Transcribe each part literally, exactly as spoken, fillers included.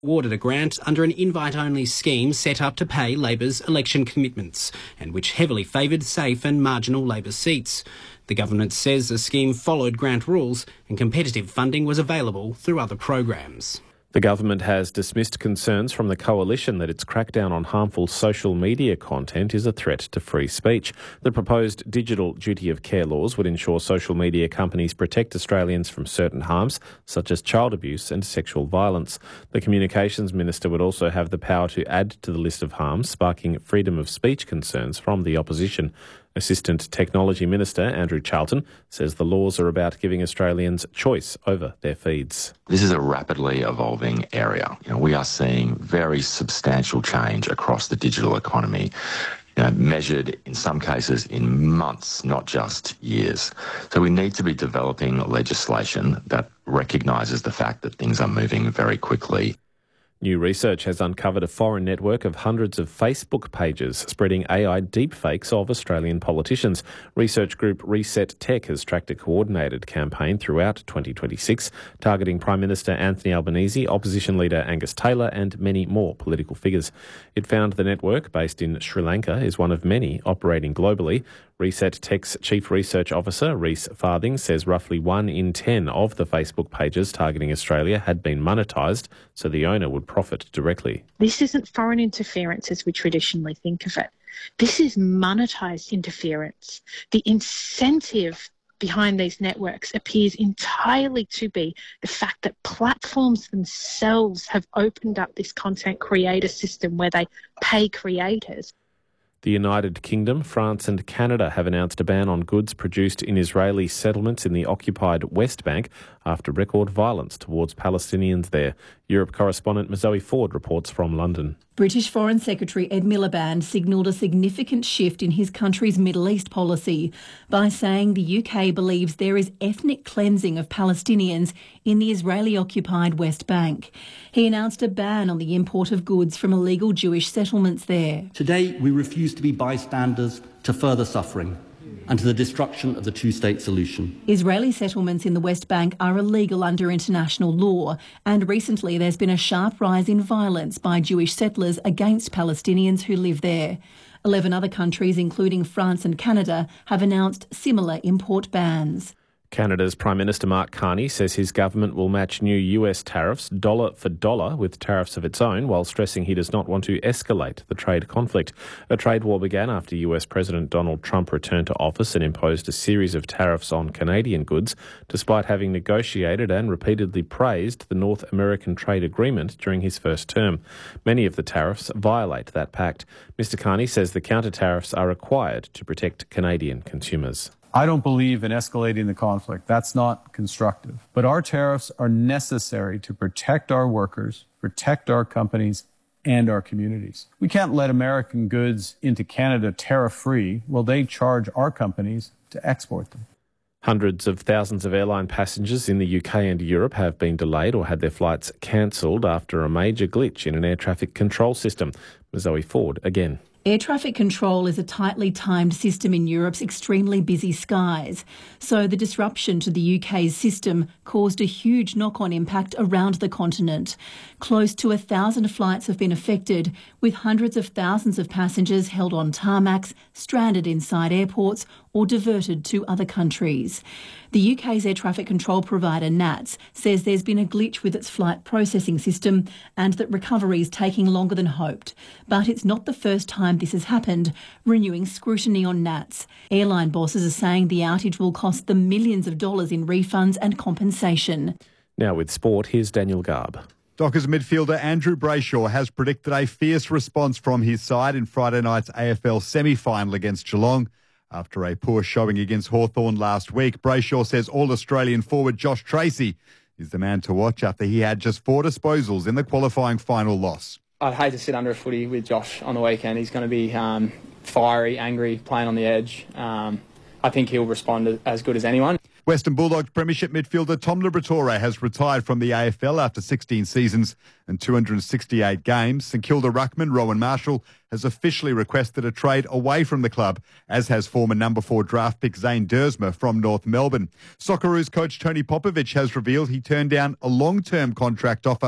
awarded a grant under an invite-only scheme set up to pay Labor's election commitments and which heavily favoured safe and marginal Labor seats. The government says the scheme followed grant rules and competitive funding was available through other programs. The government has dismissed concerns from the coalition that its crackdown on harmful social media content is a threat to free speech. The proposed digital duty of care laws would ensure social media companies protect Australians from certain harms, such as child abuse and sexual violence. The Communications Minister would also have the power to add to the list of harms, sparking freedom of speech concerns from the opposition. Assistant Technology Minister Andrew Charlton says the laws are about giving Australians choice over their feeds. This is a rapidly evolving area. You know, we are seeing very substantial change across the digital economy, you know, measured in some cases in months, not just years. So we need to be developing legislation that recognises the fact that things are moving very quickly. New research has uncovered a foreign network of hundreds of Facebook pages spreading A I deepfakes of Australian politicians. Research group Reset Tech has tracked a coordinated campaign throughout twenty twenty-six, targeting Prime Minister Anthony Albanese, opposition leader Angus Taylor and many more political figures. It found the network, based in Sri Lanka, is one of many operating globally. Reset Tech's Chief Research Officer, Rhys Farthing, says roughly one in ten of the Facebook pages targeting Australia had been monetised, so the owner would profit directly. This isn't foreign interference as we traditionally think of it. This is monetised interference. The incentive behind these networks appears entirely to be the fact that platforms themselves have opened up this content creator system where they pay creators. The United Kingdom, France and Canada have announced a ban on goods produced in Israeli settlements in the occupied West Bank after record violence towards Palestinians there. Europe correspondent Zoe Ford reports from London. British Foreign Secretary Ed Miliband signalled a significant shift in his country's Middle East policy by saying the U K believes there is ethnic cleansing of Palestinians in the Israeli-occupied West Bank. He announced a ban on the import of goods from illegal Jewish settlements there. Today, we refuse to be bystanders to further suffering and to the destruction of the two-state solution. Israeli settlements in the West Bank are illegal under international law, and recently there's been a sharp rise in violence by Jewish settlers against Palestinians who live there. Eleven other countries, including France and Canada, have announced similar import bans. Canada's Prime Minister Mark Carney says his government will match new U S tariffs dollar for dollar with tariffs of its own, while stressing he does not want to escalate the trade conflict. A trade war began after U S President Donald Trump returned to office and imposed a series of tariffs on Canadian goods, despite having negotiated and repeatedly praised the North American Trade Agreement during his first term. Many of the tariffs violate that pact. Mister Carney says the counter-tariffs are required to protect Canadian consumers. I don't believe in escalating the conflict. That's not constructive. But our tariffs are necessary to protect our workers, protect our companies, and our communities. We can't let American goods into Canada tariff-free while they charge our companies to export them. Hundreds of thousands of airline passengers in the U K and Europe have been delayed or had their flights cancelled after a major glitch in an air traffic control system. Zoe Ford again. Air traffic control is a tightly timed system in Europe's extremely busy skies. So the disruption to the U K's system caused a huge knock-on impact around the continent. Close to a thousand flights have been affected, with hundreds of thousands of passengers held on tarmacs, stranded inside airports or diverted to other countries. The U K's air traffic control provider N A T S says there's been a glitch with its flight processing system and that recovery is taking longer than hoped. But it's not the first time this has happened, renewing scrutiny on N A T S. Airline bosses are saying the outage will cost them millions of dollars in refunds and compensation. Now with sport, here's Daniel Garb. Dockers midfielder Andrew Brayshaw has predicted a fierce response from his side in Friday night's A F L semi-final against Geelong. After a poor showing against Hawthorn last week, Brayshaw says All-Australian forward Josh Tracy is the man to watch after he had just four disposals in the qualifying final loss. I'd hate to sit under a footy with Josh on the weekend. He's going to be um, fiery, angry, playing on the edge. Um, I think he'll respond as good as anyone. Western Bulldogs Premiership midfielder Tom Liberatore has retired from the A F L after sixteen seasons and two hundred sixty-eight games. St Kilda ruckman Rowan Marshall has officially requested a trade away from the club, as has former number four draft pick Zane Dersma from North Melbourne. Socceroos coach Tony Popovic has revealed he turned down a long-term contract offer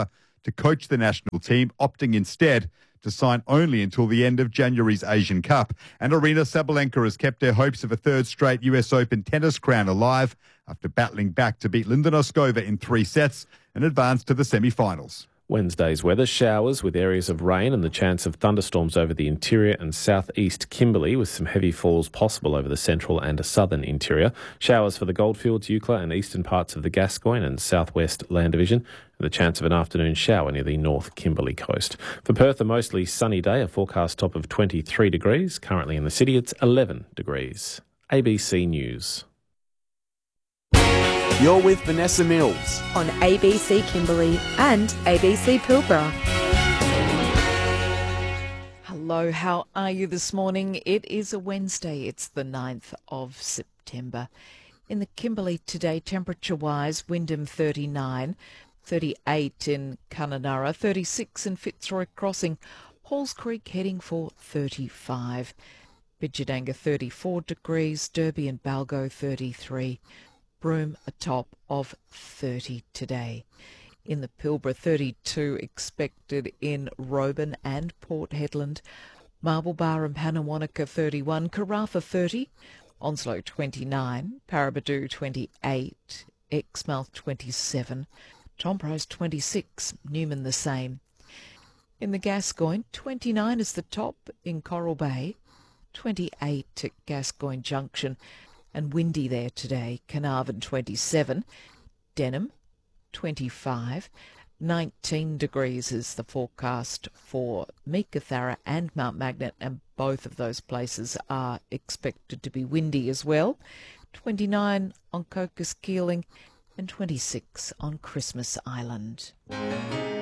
to coach the national team, opting instead to sign only until the end of January's Asian Cup. And Aryna Sabalenka has kept her hopes of a third straight U S Open tennis crown alive after battling back to beat Linda Noskova in three sets and advance to the semi-finals. Wednesday's weather: showers with areas of rain and the chance of thunderstorms over the interior and southeast Kimberley, with some heavy falls possible over the central and southern interior. Showers for the Goldfields, Eucla and eastern parts of the Gascoyne and southwest Land Division, and the chance of an afternoon shower near the North Kimberley coast. For Perth, a mostly sunny day, a forecast top of twenty-three degrees. Currently in the city, it's eleven degrees. A B C News. You're with Vanessa Mills on A B C Kimberley and A B C Pilbara. Hello, how are you this morning? It is a Wednesday. It's the ninth of September. In the Kimberley today, temperature-wise, Wyndham thirty-nine, thirty-eight in Kununurra, thirty-six in Fitzroy Crossing, Halls Creek heading for thirty-five, Bidjadanga thirty-four degrees, Derby and Balgo thirty-three, Broome a top of thirty today. In the Pilbara, thirty-two expected in Roban and Port Hedland, Marble Bar and Pannawonica thirty-one, Karratha thirty, Onslow twenty-nine, Paraburdoo twenty-eight, Exmouth twenty-seven, Tomprose twenty-six, Newman the same. In the Gascoyne, twenty-nine is the top in Coral Bay, twenty-eight at Gascoyne Junction, and windy there today. Carnarvon twenty-seven, Denham twenty-five, nineteen degrees is the forecast for Meekatharra and Mount Magnet, and both of those places are expected to be windy as well. twenty-nine on Cocos Keeling and twenty-six on Christmas Island.